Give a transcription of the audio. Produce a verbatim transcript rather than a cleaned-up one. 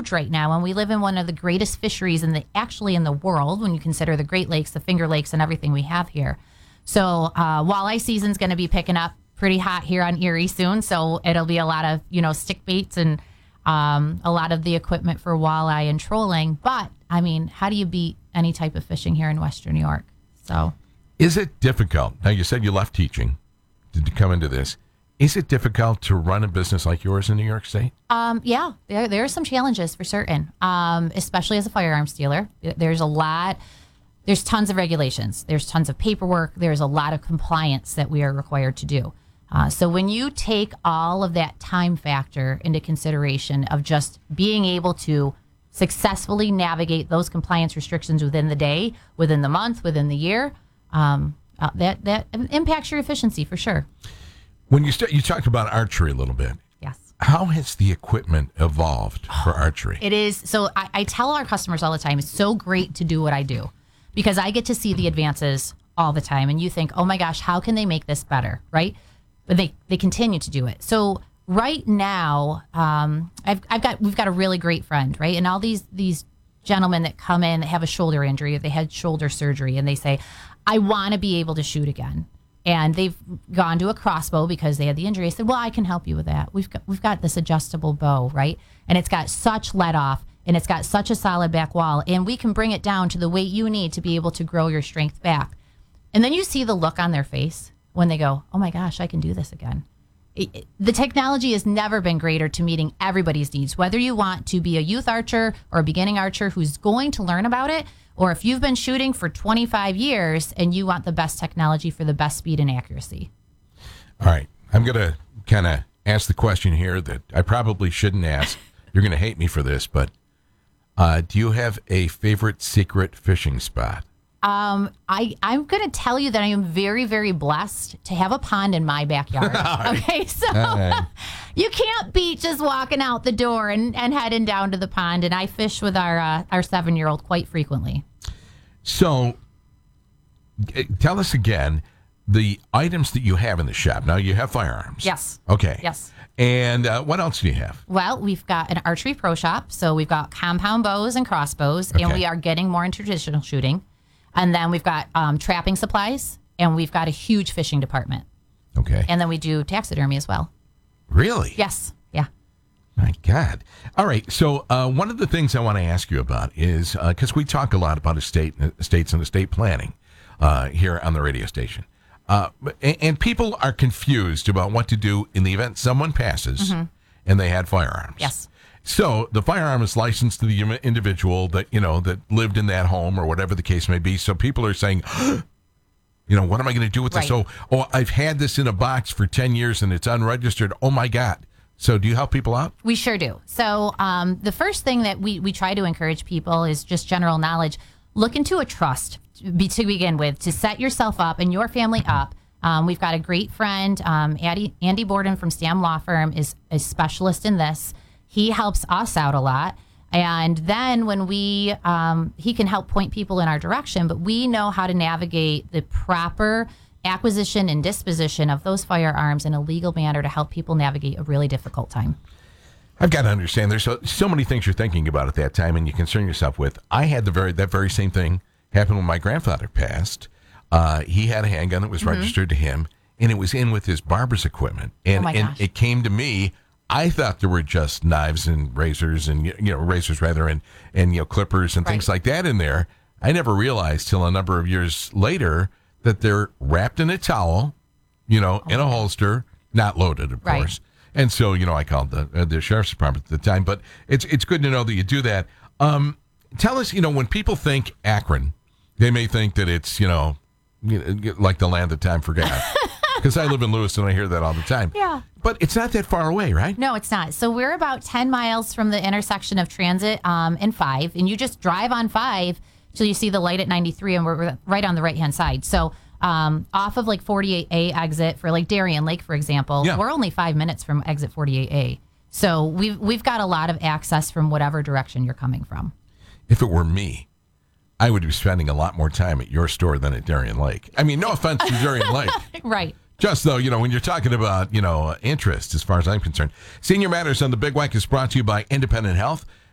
huge right now, and we live in one of the greatest fisheries in the actually in the world when you consider the Great Lakes, the Finger Lakes, and everything we have here. So uh, walleye season's going to be picking up pretty hot here on Erie soon. So it'll be a lot of, you know, stick baits and um, a lot of the equipment for walleye and trolling. But I mean, how do you beat any type of fishing here in Western New York? So, is it difficult? Now, you said you left teaching to, to come into this. Is it difficult to run a business like yours in New York State? Um, yeah, there there are some challenges for certain, um, especially as a firearms dealer. There's a lot, there's tons of regulations. There's tons of paperwork. There's a lot of compliance that we are required to do. Uh, so when you take all of that time factor into consideration of just being able to successfully navigate those compliance restrictions within the day, within the month, within the year, um, uh, that, that impacts your efficiency for sure. When you start, you talked about archery a little bit. Yes. How has the equipment evolved for archery? It is. So I, I tell our customers all the time, it's so great to do what I do because I get to see the advances all the time. And you think, oh my gosh, how can they make this better? Right. But they, they continue to do it. So right now, um, I've, I've got, we've got a really great friend, right? And all these, these gentlemen that come in that have a shoulder injury, or they had shoulder surgery, and they say, I want to be able to shoot again. And they've gone to a crossbow because they had the injury. I said, well, I can help you with that. We've got we've got this adjustable bow, right? And it's got such let off, and it's got such a solid back wall, and we can bring it down to the weight you need to be able to grow your strength back. And then you see the look on their face when they go, oh my gosh, I can do this again. It, it, the technology has never been greater to meeting everybody's needs, whether you want to be a youth archer or a beginning archer who's going to learn about it, or if you've been shooting for twenty-five years and you want the best technology for the best speed and accuracy. All right. I'm going to kind of ask the question here that I probably shouldn't ask. You're going to hate me for this, but uh, do you have a favorite secret fishing spot? Um, I, I'm going to tell you that I am very, very blessed to have a pond in my backyard. Right. Okay, so right. You can't beat just walking out the door and, and heading down to the pond. And I fish with our uh, our seven-year-old quite frequently. So tell us again the items that you have in the shop. Now, you have firearms. Yes. Okay. Yes. And uh, what else do you have? Well, we've got an archery pro shop. So we've got compound bows and crossbows, okay. And we are getting more into traditional shooting. And then we've got um, trapping supplies, and we've got a huge fishing department. Okay. And then we do taxidermy as well. Really? Yes. Yeah. My God. All right. So uh, one of the things I want to ask you about is, because uh, we talk a lot about estate, estates and estate planning uh, here on the radio station. Uh, and, and people are confused about what to do in the event someone passes mm-hmm. and they had firearms. Yes. So the firearm is licensed to the individual that, you know, that lived in that home or whatever the case may be. So people are saying, you know, what am I going to do with this? Right. Oh, oh, I've had this in a box for ten years and it's unregistered. Oh, my God. So do you help people out? We sure do. So um, the first thing that we, we try to encourage people is just general knowledge. Look into a trust to, be, to begin with, to set yourself up and your family up. Um, we've got a great friend, um, Andy, Andy Borden from Stam Law Firm is a specialist in this. He helps us out a lot. And then when we, um, he can help point people in our direction, but we know how to navigate the proper acquisition and disposition of those firearms in a legal manner to help people navigate a really difficult time. I've got to understand there's so, so many things you're thinking about at that time and you concern yourself with. I had the very that very same thing happen when my grandfather passed. Uh, he had a handgun that was mm-hmm. registered to him, and it was in with his barber's equipment. And, oh my and gosh. It came to me. I thought there were just knives and razors and, you know, razors rather, and, and you know, clippers and right. things like that in there. I never realized till a number of years later that they're wrapped in a towel, you know, oh. in a holster, not loaded, of right. course. And so, you know, I called the uh, the sheriff's department at the time. But it's it's good to know that you do that. Um, tell us, you know, when people think Akron, they may think that it's, you know, you know like the land that time forgot. Because I live in Lewiston, I hear that all the time. Yeah. But it's not that far away, right? No, it's not. So we're about ten miles from the intersection of Transit um, and five, and you just drive on five till you see the light at ninety-three, and we're right on the right-hand side. So um, off of like forty-eight A exit for like Darien Lake, for example, yeah. we're only five minutes from exit forty-eight A. So we've, we've got a lot of access from whatever direction you're coming from. If it were me, I would be spending a lot more time at your store than at Darien Lake. I mean, no offense to Darien Lake. Right. Just though, you know, when you're talking about, you know, interest, as far as I'm concerned. Senior Matters on the Big Weck is brought to you by Independent Health.